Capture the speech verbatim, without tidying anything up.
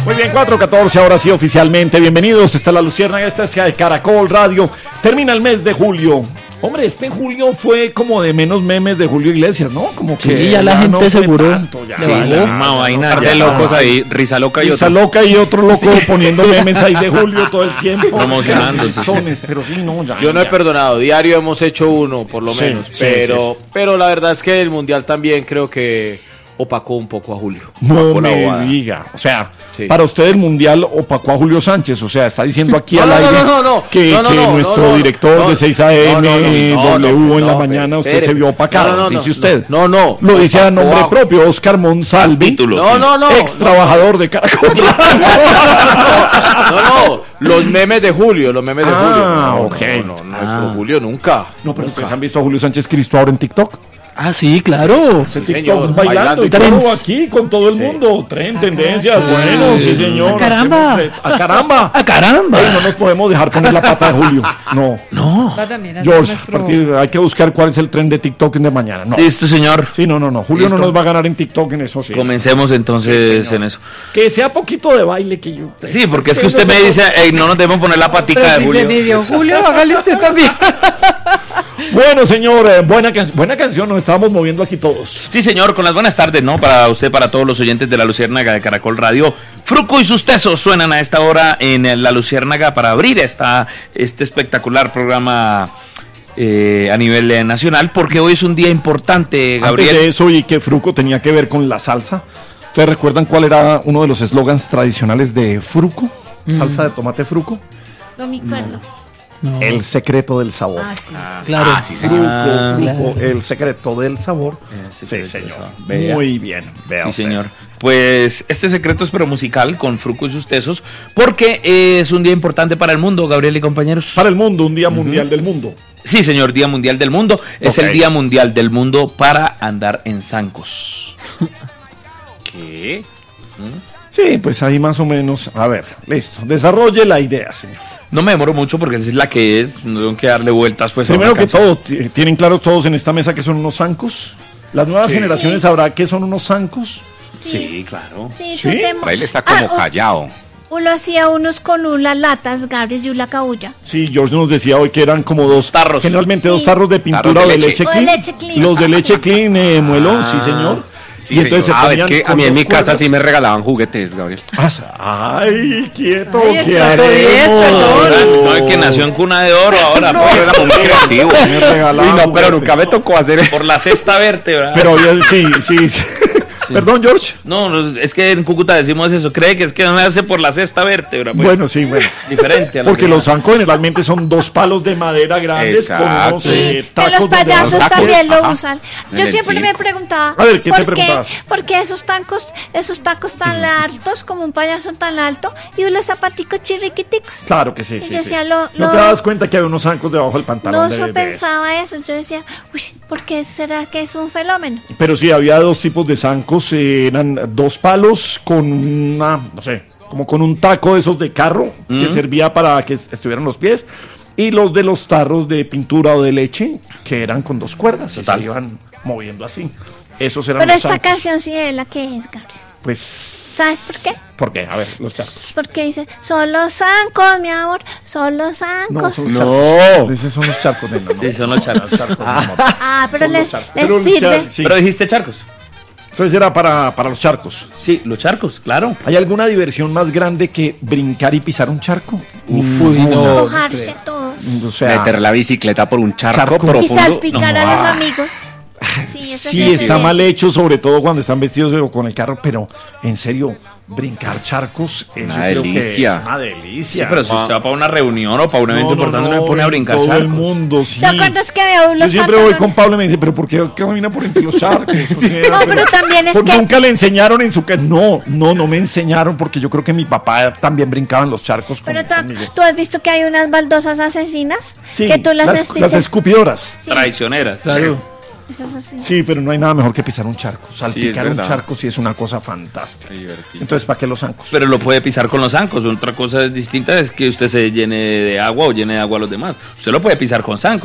Muy bien, cuatro catorce, ahora sí oficialmente. Bienvenidos, está la Luciérnaga, esta es de Caracol Radio. Termina el mes de julio. Hombre, este julio fue como de menos memes de Julio Iglesias, ¿no? Como que sí, ya la gente no seguro. Tanto, ya. Sí, la misma vaina, ya, de locos ahí, risa loca y risa otro. loca y otro loco sí. Poniendo memes ahí de Julio todo el tiempo. Promocionándose. Sones, pero sí, no, ya. Yo no ya. he perdonado, diario hemos hecho uno, por lo sí, menos. Sí, pero, sí, sí. pero la verdad es que el Mundial también creo que opacó un poco a Julio. No me diga, o sea, sí. Para usted el Mundial opacó a Julio Sánchez, o sea, está diciendo aquí no, al no, aire no, no, no, que, no, no, que no, nuestro no, no, director no, de seis A M, no, no, no, no, W no, en la no, mañana, usted espere, se vio opacado, no, no, no, dice no, usted. No, no. Lo dice a nombre opacó, propio, Oscar Monsalvi, título, no, no, no, ex no, trabajador de Caracol. No, no, los memes de Julio, los memes de Ah, Julio. No, ok. no, no, nuestro Julio nunca. No, pero ustedes han visto a Julio Sánchez Cristo ahora en TikTok. Ah, sí, claro. Ese Sí, TikTok señor, bailando, bailando y y todo trends. aquí con todo el mundo. Tren, tendencias, bueno, sí señor. ¡A caramba! Hacemos de- ¡A caramba! ¡A caramba! Ey, no nos podemos dejar poner la pata de Julio. No. No. George, a partir de- hay que buscar cuál es el tren de TikTok de mañana. No. Listo, señor. Sí, no, no, no. Julio Listo. no nos va a ganar en TikTok en eso, sí. Comencemos entonces Sí, señor. en eso. Que sea poquito de baile que yo. Sí, porque es que usted me dice, "Ey, no nos debemos poner la patica de Julio". Julio, hágale usted también. Bueno, señor, eh, buena, can- buena canción, nos estábamos moviendo aquí todos. Sí, señor, con las buenas tardes, ¿no? Para usted, para todos los oyentes de la Luciérnaga de Caracol Radio. Fruco y sus tesos suenan a esta hora en la Luciérnaga para abrir esta, este espectacular programa eh, a nivel eh, nacional, porque hoy es un día importante, Gabriel. Antes de eso, y que Fruco tenía que ver con la salsa. ¿Ustedes recuerdan cuál era uno de los eslogans tradicionales de Fruco? Salsa de tomate Fruco. No me acuerdo. No. El secreto del sabor. Ah, sí. Claro. Ah, sí, Fruco, señor. Fruco, claro. el secreto del sabor. El Sí, secreto del señor. sabor. Vea. Muy bien. Vea Sí, usted. señor. Pues este secreto es pero musical con Fruco y sus tesos, porque es un día importante para el mundo, Gabriel y compañeros. Para el mundo, un día mundial del mundo. Sí, señor, Día Mundial del Mundo. Es Ok. el Día Mundial del Mundo para andar en zancos. ¿Qué? Sí, pues ahí más o menos. A ver, listo. Desarrolle la idea, señor. No me demoro mucho porque es la que es, no tengo que darle vueltas pues. a Primero una que canción. todo, t- ¿tienen claro todos en esta mesa que son unos zancos? ¿Las nuevas Sí. generaciones sabrán qué son unos zancos? Sí, claro. Sí, ¿Sí? tú te- Por ahí le está como Ah, callado. Uno hacía unos con unas latas, Gabriel, y una cabulla. Sí, George nos decía hoy que eran como dos Tarros. Generalmente dos Sí. tarros de pintura Tarros o de de leche. leche O de clean. leche clean. Los de leche clean, eh, muelón, sí, señor. Sí, señor. se Ah, es ponían que a con mí en dos mi casa cuerdas. sí me regalaban juguetes, Gabriel. Ah, Ay, quieto, Ay, ¿qué está haremos? bien, perdón. No, el que nació en cuna de oro ahora. No, por, era muy creativo. Me regalaban Uy, no, pero juguetes. nunca me tocó hacer. por la sexta vértebra. Pero bien, sí, sí, sí. Perdón, George. No, no, es que en Cúcuta decimos eso. Cree que es que no hace por la sexta vértebra. Pues, Bueno, sí, bueno. diferente a la Porque demás. los zancos generalmente son dos palos de madera grandes con Exacto. unos Sí, eh, que tacos los donde payasos van- tacos. también lo Ajá. usan. En Yo el siempre me circo. preguntaba, A ver, ¿qué te ¿por qué, preguntabas? por qué esos tacos, esos tacos tan altos, como un payaso tan alto, y unos zapaticos chirriquiticos? Claro que sí, sí. Yo sí. decía, lo- ¿No lo- te das cuenta que hay unos zancos debajo del pantalón? No, de- yo de pensaba eso. Yo decía, uy, ¿por qué será que es un fenómeno? Pero sí, había dos tipos de zancos, eh, eran dos palos con una, no sé, como con un taco de esos de carro que servía para que est- estuvieran los pies, y los de los tarros de pintura o de leche que eran con dos cuerdas Total. y se iban moviendo así. Esos eran Pero los esta zancos. canción sí es la que es, Gabriel. Pues, ¿Sabes por qué? ¿por qué? A ver, los charcos. Porque dice, son los zancos, mi amor, son los No, zancos. son los No. charcos. Esos son los charcos, nena, no. Sí, son los charcos. Los charcos, no, no. Ah, pero Son les, los charcos. les Pero el sirve. char- sí. Pero dijiste charcos. Entonces era para, para los charcos. Sí, los charcos, claro. ¿Hay alguna diversión más grande que brincar y pisar un charco? Uy, no. Mojarse a todos. O sea, Meter la bicicleta por un charco, Charco. Y profundo. salpicar No. a los Ah. amigos. Sí, eso sí, es está el- mal hecho, sobre todo cuando están vestidos o con el carro, pero en serio, brincar charcos eso Una creo que delicia. es una delicia. Sí, pero si usted va para una reunión o para un evento No, no, importante, no, no, me pone a en brincar todo el charcos. mundo, sí. ¿Te acuerdas que había unos Yo siempre voy pantalones? con Pablo y me dice, pero ¿por qué camina por entre los charcos? O sea, No, pero también es porque que- nunca le enseñaron en su casa. No, no, no me enseñaron porque yo creo que mi papá también brincaba en los charcos con- Pero tú, conmigo. tú has visto que hay unas baldosas asesinas Sí, que tú las, las, despites. las escupidoras. Sí, Traicioneras. Claro. esas así. Sí, pero no hay nada mejor que pisar un charco. Salpicar un verdad. charco sí es una cosa fantástica. Qué divertido. Entonces, ¿para qué los zancos? Pero lo puede pisar con los zancos. Otra cosa distinta es que usted se llene de agua o llene de agua a los demás. Usted lo puede pisar con zancos.